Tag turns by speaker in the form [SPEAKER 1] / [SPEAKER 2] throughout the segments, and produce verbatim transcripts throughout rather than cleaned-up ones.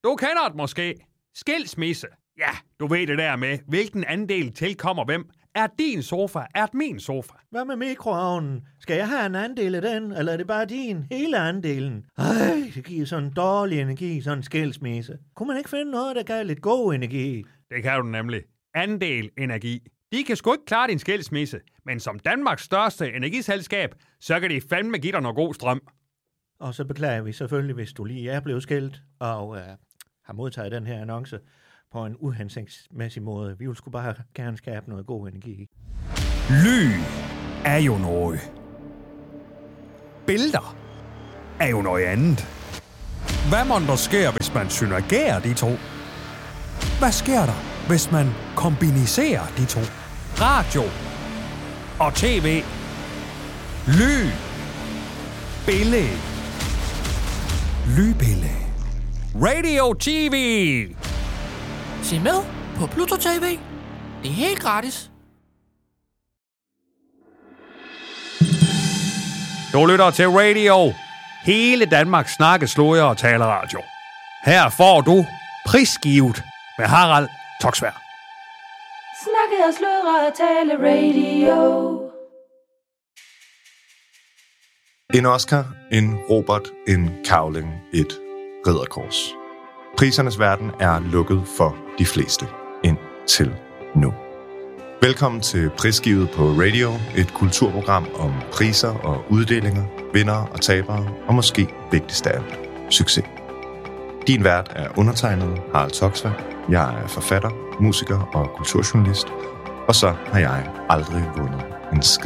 [SPEAKER 1] Du kender det måske. Skilsmisse. Ja, du ved det der med, hvilken andel tilkommer hvem. Er din sofa, er det min sofa?
[SPEAKER 2] Hvad med mikroovnen? Skal jeg have en andel af den, eller er det bare din? Hele andelen? Ej, det giver sådan en dårlig energi, sådan en skilsmisse. Kunne man ikke finde noget, der gav lidt god energi?
[SPEAKER 1] Det kan du nemlig. Andel energi. De kan sgu ikke klare din skilsmisse, men som Danmarks største energiselskab, så kan de fandme give dig noget god strøm.
[SPEAKER 2] Og så beklager vi selvfølgelig, hvis du lige er blevet skilt, og øh, har modtaget den her annonce på en uhensigtsmæssig måde. Vi vil sgu bare gerne skabe noget god energi.
[SPEAKER 1] Lyd er jo noget. Billeder er jo noget andet. Hvad må der sker, hvis man synergerer de to? Hvad sker der, hvis man kombinerer de to? Radio og tv. Lyd. Billede. Lydbillede. Radio T V.
[SPEAKER 3] Se med på Pluto T V. Det er helt gratis.
[SPEAKER 1] Du lytter til radio. Hele Danmarks snakke, sludder og taleradio. Her får du prisgivet med Harald Toksvær.
[SPEAKER 4] Snakke og sludre og tale radio.
[SPEAKER 5] En Oscar, en Robert, en Cavling, et ridderkors. Prisernes verden er lukket for de fleste indtil nu. Velkommen til Prisgivet på Radio, et kulturprogram om priser og uddelinger, vindere og tabere, og måske vigtigst af alt, succes. Din vært er undertegnet Harald Toksvær. Jeg er forfatter, musiker og kulturjournalist, og så har jeg aldrig vundet en skid.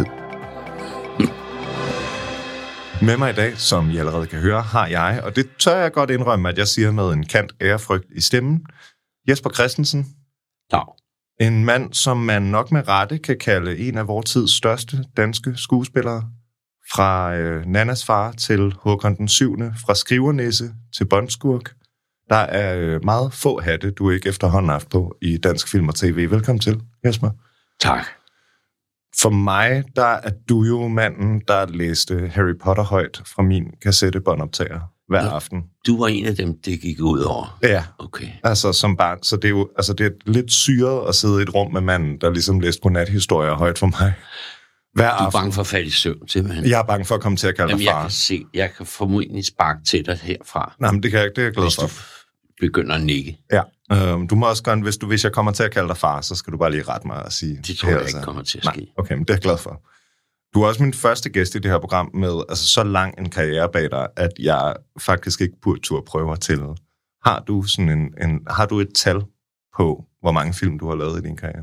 [SPEAKER 5] Med mig i dag, som I allerede kan høre, har jeg, og det tør jeg godt indrømme, at jeg siger med en kant ærefrygt i stemmen, Jesper Christensen.
[SPEAKER 6] Ja.
[SPEAKER 5] En mand, som man nok med rette kan kalde en af vores tids største danske skuespillere. Fra øh, Nannas far til Håkon den syvende, fra skrivernisse til båndskurk. Der er øh, meget få hatte, du ikke efterhånden har haft på i dansk film og tv. Velkommen til, Jesper.
[SPEAKER 6] Tak.
[SPEAKER 5] For mig, der er du jo manden, der læste Harry Potter højt fra min kassettebåndoptager hver
[SPEAKER 6] Nå,
[SPEAKER 5] aften.
[SPEAKER 6] Du var en af dem, det gik ud over?
[SPEAKER 5] Ja.
[SPEAKER 6] Okay.
[SPEAKER 5] Altså som barn. Så det er jo altså, det er lidt syret at sidde i et rum med manden, der ligesom læste godnathistorier højt for mig. Hver
[SPEAKER 6] du er
[SPEAKER 5] aften.
[SPEAKER 6] bange for at falde i søvn, simpelthen?
[SPEAKER 5] Jeg er bange for at komme til at kalde
[SPEAKER 6] Jamen,
[SPEAKER 5] dig
[SPEAKER 6] jeg
[SPEAKER 5] far.
[SPEAKER 6] kan se, jeg kan formodentlig sparke til dig herfra.
[SPEAKER 5] Nej, men det kan jeg ikke, det er jeg glad
[SPEAKER 6] hvis
[SPEAKER 5] for.
[SPEAKER 6] du begynder at nikke.
[SPEAKER 5] Ja, øhm, du må også gerne, hvis, du, hvis jeg kommer til at kalde dig far, så skal du bare lige rette mig og sige...
[SPEAKER 6] Det tror jeg ikke kommer til at ske.
[SPEAKER 5] Nej, okay, men det er jeg glad for. Du er også min første gæst i det her program med altså, så lang en karriere bag dig, at jeg faktisk ikke burde turde prøve at tælle. Har du, sådan en, en, har du et tal på, hvor mange film du har lavet i din karriere?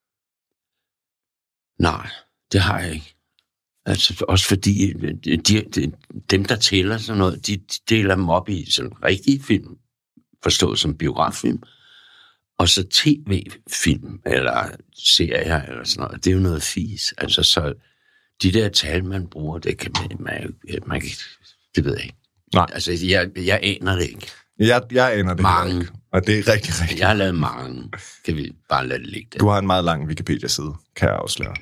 [SPEAKER 6] Nej, det har jeg ikke. Altså, også fordi de, de, dem, der tæller sådan noget, de, de deler dem op i sådan rigtige film, forstået som biograffilm, og så tv-film, eller serier, eller sådan noget. Det er jo noget fis. Altså, så de der tal, man bruger, det kan man, man, man det ved jeg ikke.
[SPEAKER 5] Nej.
[SPEAKER 6] Altså, jeg, jeg aner det ikke.
[SPEAKER 5] Jeg, jeg aner det
[SPEAKER 6] mange.
[SPEAKER 5] ikke, og det er rigtig, rigtig...
[SPEAKER 6] Jeg har lavet mange. Kan vi bare lade det ligge der?
[SPEAKER 5] Du har en meget lang Wikipedia-side, kan jeg afsløre.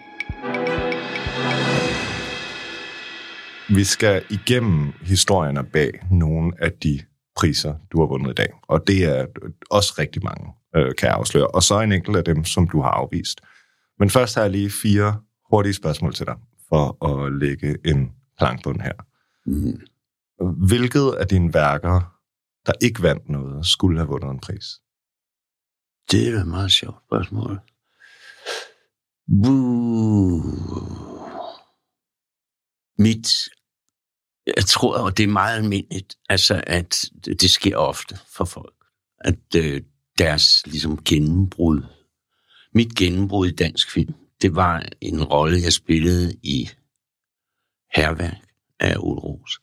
[SPEAKER 5] Vi skal igennem historierne bag nogle af de priser, du har vundet i dag. Og det er også rigtig mange, øh, kan jeg afsløre. Og så en enkelt af dem, som du har afvist. Men først har jeg lige fire hurtige spørgsmål til dig, for at lægge en plankbund her.
[SPEAKER 6] Mm.
[SPEAKER 5] Hvilket af dine værker, der ikke vandt noget, skulle have vundet en pris?
[SPEAKER 6] Det er da et meget sjovt spørgsmål. Buh. Mit, jeg tror, og det er meget almindeligt, altså, at det sker ofte for folk, at øh, deres ligesom gennembrud, mit gennembrud i dansk film, det var en rolle, jeg spillede i Hærværk af Ole Ros.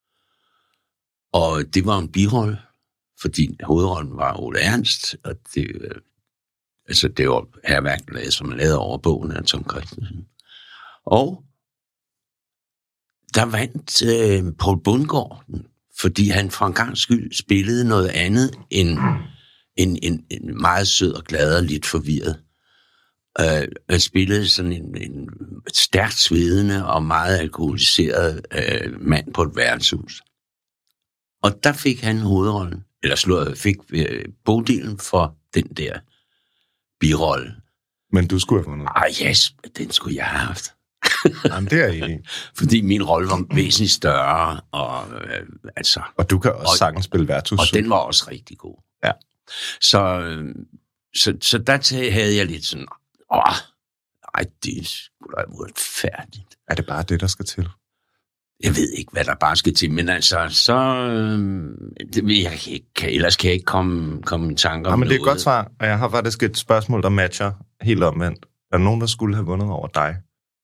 [SPEAKER 6] Og det var en birolle, fordi hovedrollen var Ole Ernst, og det, øh, altså, det var Hærværk, som man lavede over bogen af Tom Christensen. Og der vandt øh, Poul Bundgaard, fordi han for en gang skyld spillede noget andet end en, en, en meget sød og glad og lidt forvirret. Øh, han spillede sådan en, en stærkt svedende og meget alkoholiseret øh, mand på et værtshus. Og der fik han hovedrollen eller slået, fik øh, Bodil for den der birolle.
[SPEAKER 5] Men du skulle have vundet.
[SPEAKER 6] Ah, yes, den skulle jeg have haft.
[SPEAKER 5] Jamen, det er jeg enig.
[SPEAKER 6] Fordi min rolle var væsentligt større, og øh, altså...
[SPEAKER 5] Og du kan også og, sagtens spille værtshus.
[SPEAKER 6] Og den var også rigtig god.
[SPEAKER 5] Ja.
[SPEAKER 6] Så, øh, så, så der havde jeg lidt sådan, åh, ej, det skulle da have været færdigt.
[SPEAKER 5] Er det bare det, der skal til?
[SPEAKER 6] Jeg ved ikke, hvad der bare skal til, men altså, så... Øh, det, jeg kan ikke, kan, ellers kan jeg ikke komme, komme i tanker om
[SPEAKER 5] ja, men det er
[SPEAKER 6] noget.
[SPEAKER 5] et godt svar, og jeg har faktisk et spørgsmål, der matcher helt omvendt. Er der nogen, der skulle have vundet over dig?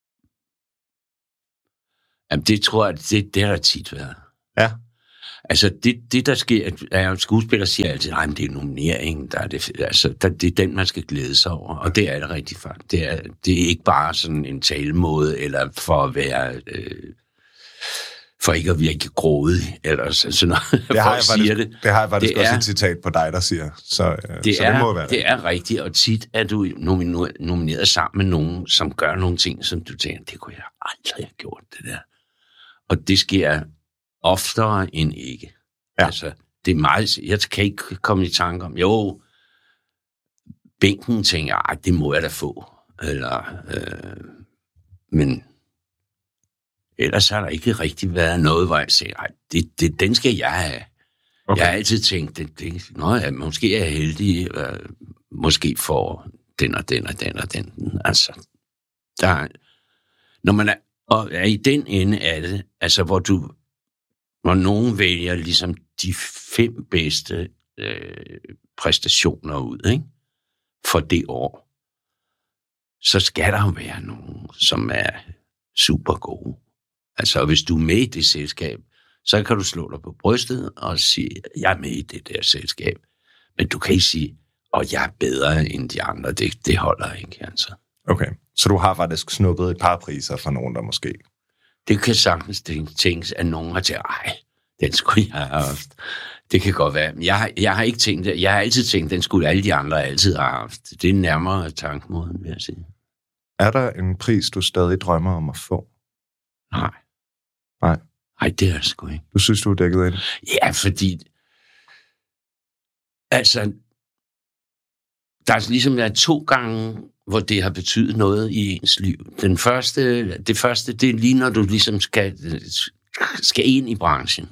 [SPEAKER 6] Jamen, det tror jeg, det, det har der tit været.
[SPEAKER 5] Ja.
[SPEAKER 6] Altså, det, det der sker, er jo skuespiller siger altid, nej, men det er nomineringen, der er det, altså, der, det er den, man skal glæde sig over, og det er det rigtig faktisk. Det er, det er ikke bare sådan en talemåde, eller for at være, øh, for ikke at virke grådig, eller sådan noget,
[SPEAKER 5] det har
[SPEAKER 6] folk siger det.
[SPEAKER 5] Det har jeg faktisk
[SPEAKER 6] det
[SPEAKER 5] også
[SPEAKER 6] er,
[SPEAKER 5] et citat på dig, der siger, så, øh,
[SPEAKER 6] det,
[SPEAKER 5] så
[SPEAKER 6] er,
[SPEAKER 5] det må være
[SPEAKER 6] det er rigtigt, og tit er du nomineret sammen med nogen, som gør nogle ting, som du tænker, det kunne jeg aldrig have gjort, det der. Og det sker oftere end ikke. Ja. Altså, det er meget... Jeg kan ikke komme i tanke om... Jo, bænken tænker jeg, det må jeg da få. Eller... Øh, men... Ellers har der ikke rigtig været noget, hvor jeg siger, det, det, den skal jeg have. Okay. Jeg har altid tænkt, det, det, nå, ja, måske er jeg heldig, øh, måske får den og den og den og den. Altså, der... Når man er... Og er i den ende af det, altså hvor du, hvor nogen vælger ligesom de fem bedste øh, præstationer ud, ikke? For det år, så skal der jo være nogen, som er super gode. Altså hvis du er med i det selskab, så kan du slå dig på brystet og sige, jeg er med i det der selskab. Men du kan ikke sige, og jeg er bedre end de andre. Det, det holder ikke, altså.
[SPEAKER 5] Okay, så du har faktisk snuppet et par priser fra nogen, der måske...
[SPEAKER 6] Det kan sagtens tænkes, at nogen har tænkt, ej, den skulle jeg have haft. Det kan godt være. Jeg har, jeg har ikke tænkt det. Jeg har altid tænkt, at den skulle alle de andre altid have haft. Det er nærmere tankemåden, vil jeg sige.
[SPEAKER 5] Er der en pris, du stadig drømmer om at få?
[SPEAKER 6] Nej.
[SPEAKER 5] Nej.
[SPEAKER 6] Nej, det er sgu ikke.
[SPEAKER 5] Du synes, du er dækket ind?
[SPEAKER 6] Ja, fordi... Altså... Der er ligesom der er to gange, hvor det har betydet noget i ens liv. Den første, det første, det er lige når du ligesom skal, skal ind i branchen.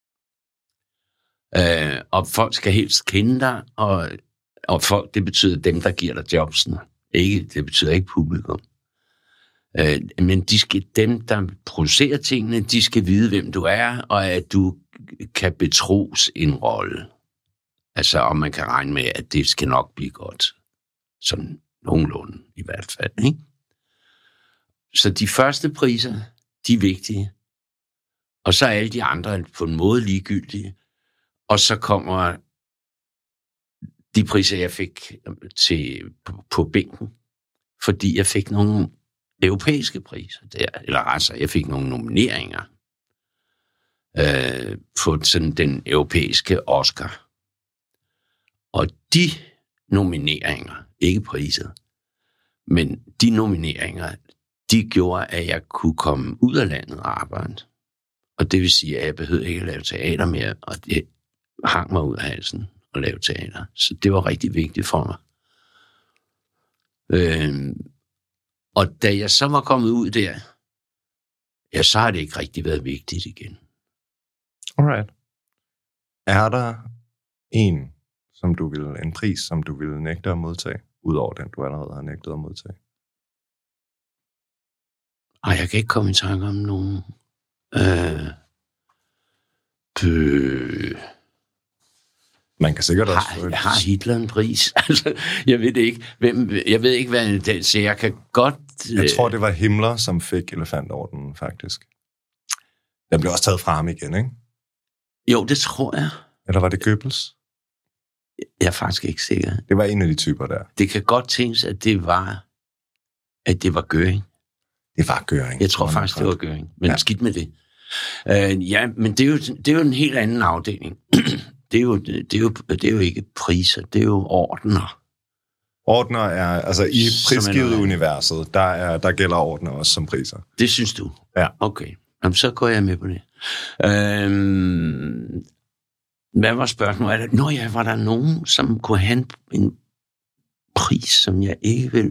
[SPEAKER 6] Øh, og folk skal helst kende dig, og, og folk, det betyder dem, der giver dig jobsene. Ikke, det betyder ikke publikum. Øh, men de skal, dem, der producerer tingene, de skal vide, hvem du er, og at du kan betros en rolle. Altså, om man kan regne med, at det skal nok blive godt. Sådan nogenlunde i hvert fald, ikke? Så de første priser, de er vigtige. Og så er alle de andre på en måde ligegyldige. Og så kommer de priser, jeg fik til, på, på bænken, fordi jeg fik nogle europæiske priser der. Eller altså, jeg fik nogle nomineringer øh, på sådan den europæiske Oscar. Og de nomineringer, ikke priser, men de nomineringer, de gjorde, at jeg kunne komme ud af landet og arbejde. Og det vil sige, at jeg behøvede ikke at lave teater mere, og det hang mig ud af halsen at lave teater. Så det var rigtig vigtigt for mig. Øhm, og da jeg så var kommet ud der, ja, så har det ikke rigtig været vigtigt igen.
[SPEAKER 5] Alright. Er der en som du vil, en pris, som du ville nægte at modtage, udover den, du allerede har nægtet at modtage?
[SPEAKER 6] Ej, jeg kan ikke komme i tanke om nogen. Øh, øh,
[SPEAKER 5] Man kan sikkert også...
[SPEAKER 6] Har, har Hitler en pris? Altså, jeg ved det ikke. Hvem, jeg ved ikke, hvad det er, så jeg kan godt... Øh...
[SPEAKER 5] Jeg tror, det var Himmler, som fik elefantordenen, faktisk. Den blev også taget fra ham igen, ikke?
[SPEAKER 6] Jo, det tror jeg.
[SPEAKER 5] Eller var det Goebbels?
[SPEAKER 6] Jeg er faktisk ikke sikker.
[SPEAKER 5] Det var en af de typer der.
[SPEAKER 6] Det kan godt tænkes, at det var, at det var Göring.
[SPEAKER 5] Det var Göring.
[SPEAKER 6] Jeg tror faktisk, det var Göring. Men ja. Skidt med det. Uh, ja, men det er, jo, det er jo en helt anden afdeling. det, er jo, det, er jo, det er jo ikke priser, det er jo ordener.
[SPEAKER 5] Ordner er, altså i prisgivet universet, der, er, der gælder ordner også som priser.
[SPEAKER 6] Det synes du?
[SPEAKER 5] Ja.
[SPEAKER 6] Okay, jamen, så går jeg med på det. Uh, Hvad var spørgsmålet? Nå ja, var der nogen, som kunne have en, en pris, som jeg ikke vil...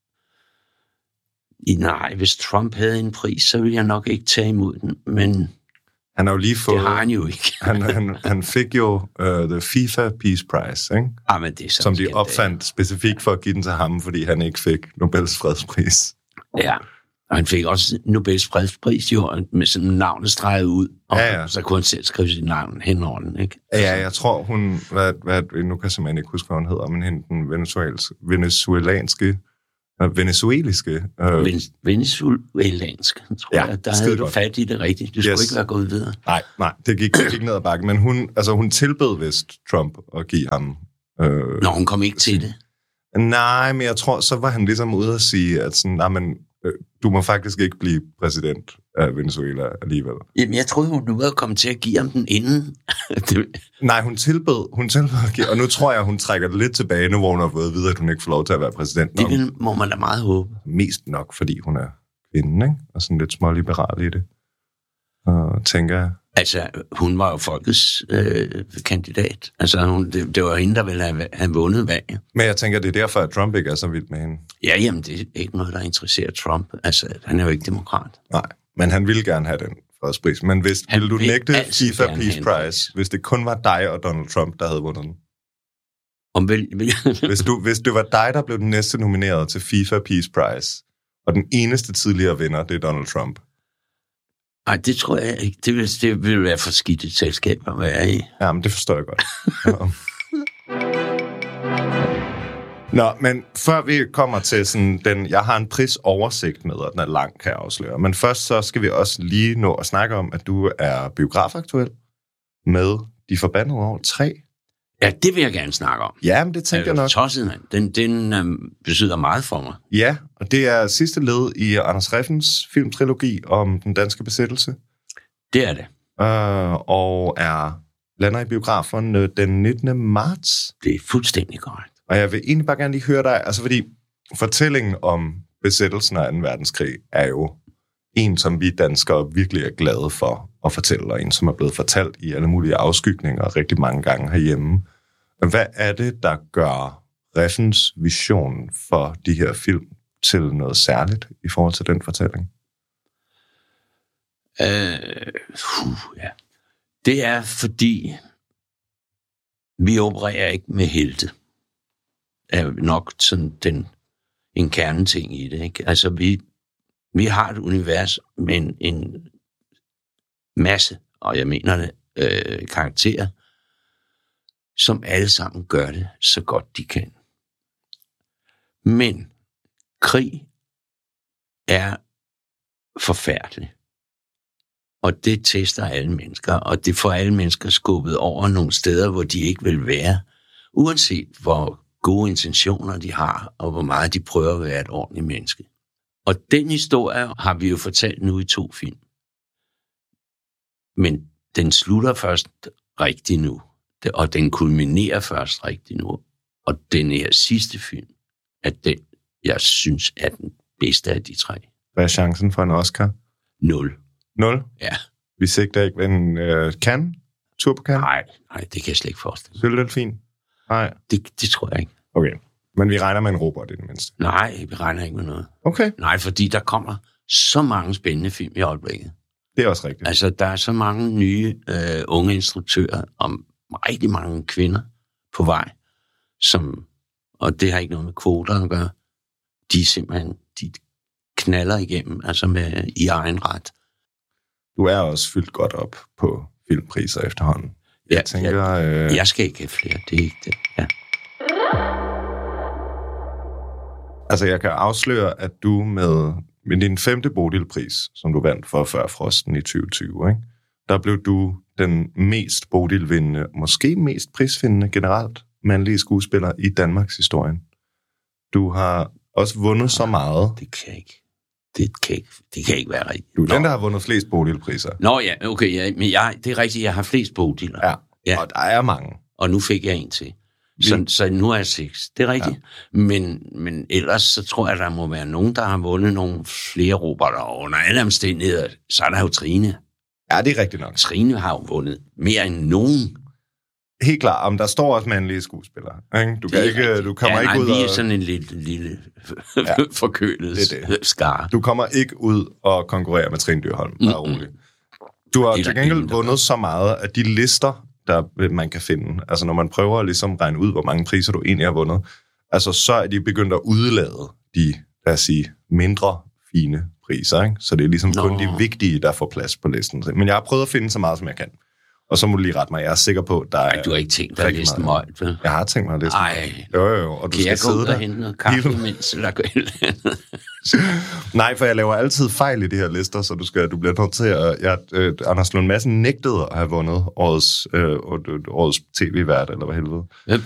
[SPEAKER 6] Nej, hvis Trump havde en pris, så ville jeg nok ikke tage imod den, men
[SPEAKER 5] han har jo lige fået,
[SPEAKER 6] det har han jo ikke.
[SPEAKER 5] han, han, han fik jo uh, the FIFA Peace Prize, ikke?
[SPEAKER 6] Ah, men det er
[SPEAKER 5] som de opfandt specifikt for at give den til ham, fordi han ikke fik Nobels fredspris.
[SPEAKER 6] Ja, og han fik også Nobels fredspris jo, med sådan navnet streget ud, og
[SPEAKER 5] ja, ja.
[SPEAKER 6] så kunne han selv skrive sit navn hen over den, ikke?
[SPEAKER 5] Ja, jeg tror hun, hvad, hvad, nu kan jeg simpelthen ikke huske, hvad hun hedder, men hende den venezuelanske, venezueliske... Øh...
[SPEAKER 6] Venezuelanske, tror ja, jeg. Der havde du fat i det rigtigt. Du skulle yes. ikke være gået videre.
[SPEAKER 5] Nej, nej, det gik, det gik ned ad bakken. Men hun, altså, hun tilbød vist Trump at give ham... Øh,
[SPEAKER 6] Nå, hun kom ikke til det.
[SPEAKER 5] Nej, men jeg tror, så var han ligesom ude at sige, at sådan, nej, men, øh, du må faktisk ikke blive præsident af Venezuela alligevel.
[SPEAKER 6] Jamen, jeg troede, hun nu var kommet til at give ham den inden.
[SPEAKER 5] det... Nej, hun tilbød, hun tilbød at give, og nu tror jeg, hun trækker det lidt tilbage, nu hvor hun har fået at vide, at hun ikke får lov til at være præsident.
[SPEAKER 6] Det vil, må man da meget håbe.
[SPEAKER 5] Mest nok, fordi hun er kvinde, ikke? Og sådan lidt småliberal i det. Og tænker jeg...
[SPEAKER 6] Altså, hun var jo folkets øh, kandidat. Altså, hun, det, det var hende, der ville have, have vundet valget.
[SPEAKER 5] Men jeg tænker, det er derfor, at Trump ikke er så vild med hende.
[SPEAKER 6] Ja, jamen, det er ikke noget, der interesserer Trump. Altså, han er jo ikke demokrat.
[SPEAKER 5] Nej, men han ville gerne have den fredspris. Men hvis, ville du nægte FIFA Peace Prize, hvis det kun var dig og Donald Trump, der havde vundet den?
[SPEAKER 6] Om vel, vel.
[SPEAKER 5] hvis, du, hvis det var dig, der blev den næste nomineret til FIFA Peace Prize, og den eneste tidligere vinder, det er Donald Trump.
[SPEAKER 6] Nej, det tror jeg ikke. Det vil, det vil være for skidt et selskab at være i.
[SPEAKER 5] Jamen, det forstår jeg godt. Nå, men før vi kommer til sådan den... Jeg har en prisoversigt med, og den er lang, kan jeg afsløre. Men først så skal vi også lige nå at snakke om, at du er biografaktuel med De Forbandede År tre.
[SPEAKER 6] Ja, det vil jeg gerne snakke om.
[SPEAKER 5] Ja, men det tænker jeg nok.
[SPEAKER 6] Tosset, mand. Den, den øhm, betyder meget for mig.
[SPEAKER 5] Ja, og det er sidste led i Anders Refns filmtrilogi om den danske besættelse.
[SPEAKER 6] Det er det.
[SPEAKER 5] Øh, og er lander i biografen den nittende marts.
[SPEAKER 6] Det er fuldstændig korrekt.
[SPEAKER 5] Og jeg vil egentlig bare gerne lige høre dig, altså fordi fortællingen om besættelsen af anden verdenskrig er jo en, som vi danskere virkelig er glade for at fortælle, og en, som er blevet fortalt i alle mulige afskygninger rigtig mange gange herhjemme. Hvad er det, der gør Refns vision for de her film til noget særligt i forhold til den fortælling?
[SPEAKER 6] Øh, uh, ja. Det er, fordi vi opererer ikke med helte. Det er nok sådan den, en kerneting i det. Ikke? Altså, vi, vi har et univers med en, en masse, og jeg mener det, øh, karakterer, som alle sammen gør det så godt de kan. Men krig er forfærdelig. Og det tester alle mennesker, og det får alle mennesker skubbet over nogle steder, hvor de ikke vil være, uanset hvor gode intentioner de har, og hvor meget de prøver at være et ordentligt menneske. Og den historie har vi jo fortalt nu i to film. Men den slutter først rigtigt nu, og den kulminerer først rigtigt nu. Og den her sidste film er den, jeg synes er den bedste af de tre.
[SPEAKER 5] Hvad er chancen for en Oscar?
[SPEAKER 6] Nul.
[SPEAKER 5] Nul?
[SPEAKER 6] Ja.
[SPEAKER 5] Vi sigter ikke en uh, Cannes? Tur på Cannes?
[SPEAKER 6] Nej, nej, det kan jeg slet ikke forestille.
[SPEAKER 5] Synes du, det er fint? Nej.
[SPEAKER 6] Det, det tror jeg ikke.
[SPEAKER 5] Okay. Men vi regner med en robot i det mindste?
[SPEAKER 6] Nej, vi regner ikke med noget.
[SPEAKER 5] Okay.
[SPEAKER 6] Nej, fordi der kommer så mange spændende film i øjeblikket.
[SPEAKER 5] Det er også rigtigt.
[SPEAKER 6] Altså, der er så mange nye øh, unge instruktører, og rigtig mange kvinder på vej, som, og det har ikke noget med kvoter at gøre, de simpelthen, de knaller igennem, altså med i egen ret.
[SPEAKER 5] Du er også fyldt godt op på filmpriser efterhånden. Jeg
[SPEAKER 6] ja,
[SPEAKER 5] tænker...
[SPEAKER 6] Jeg,
[SPEAKER 5] øh...
[SPEAKER 6] jeg skal ikke have flere, det er ikke det. Ja.
[SPEAKER 5] Altså, jeg kan afsløre, at du med, med din femte Bodilpris, som du vandt for Før Frosten i tyve tyve, ikke? Der blev du den mest Bodilvindende, måske mest prisvindende generelt, mandlige skuespiller i Danmarks historien. Du har også vundet så meget.
[SPEAKER 6] Det kan ikke. Det kan ikke, det kan ikke være rigtigt.
[SPEAKER 5] Du er den, der har vundet flest Bodilpriser.
[SPEAKER 6] Nå ja, okay, ja, men jeg, det er rigtigt, jeg har flest Bodiller.
[SPEAKER 5] Ja, ja, og der er mange.
[SPEAKER 6] Og nu fik jeg en til. Så, mm. så nu er jeg seks. Det er rigtigt. Ja. Men, men ellers så tror jeg, der må være nogen, der har vundet nogle flere robotter. Og under alle omstændigheder, så er der jo Trine.
[SPEAKER 5] Ja, det er rigtigt nok.
[SPEAKER 6] Trine har jo vundet mere end nogen.
[SPEAKER 5] Helt klart. Om der står også mandlige skuespillere. Ikke? Du, kan ikke, du kommer
[SPEAKER 6] ja,
[SPEAKER 5] ikke
[SPEAKER 6] nej,
[SPEAKER 5] ud
[SPEAKER 6] vi er
[SPEAKER 5] og...
[SPEAKER 6] sådan en lille, lille ja, forkølet
[SPEAKER 5] det det.
[SPEAKER 6] skare.
[SPEAKER 5] Du kommer ikke ud og konkurrere med Trine Dyrholm. Bare roligt. Du har til gengæld vundet så meget, at de lister, der man kan finde, altså når man prøver at ligesom regne ud, hvor mange priser du egentlig har vundet, altså så er de begyndt at udlade de, lad os sige, mindre fine priser, ikke? Så det er ligesom Nå. kun de vigtige, der får plads på listen. Men jeg har prøvet at finde så meget, som jeg kan. Og så må du lige rette mig. Jeg er sikker på, at der er...
[SPEAKER 6] Ej, du har ikke tænkt dig at liste mig højt, vel?
[SPEAKER 5] Jeg har tænkt mig at liste
[SPEAKER 6] Ej.
[SPEAKER 5] Jo, jo, jo. Og du
[SPEAKER 6] kan
[SPEAKER 5] skal
[SPEAKER 6] jeg gå ud
[SPEAKER 5] sidde
[SPEAKER 6] og hente noget kaffe, mens der går et eller andet?
[SPEAKER 5] Nej, for jeg laver altid fejl i de her lister, så du, skal, du bliver nødt til at... Jeg, øh, Anders Lund Madsen nægtede at have vundet årets, øh, årets T V-vært, eller hvad helvede.
[SPEAKER 6] Hvem